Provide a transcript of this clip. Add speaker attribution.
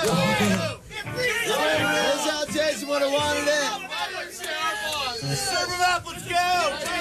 Speaker 1: That's how Jason would have wanted it.
Speaker 2: Serve him up, let's go!